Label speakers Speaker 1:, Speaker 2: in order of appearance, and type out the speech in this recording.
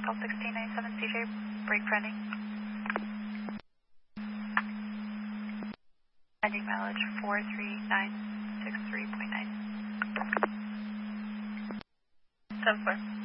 Speaker 1: Call 1697 CJ, brake pending. Pending mileage 43963.9. 74.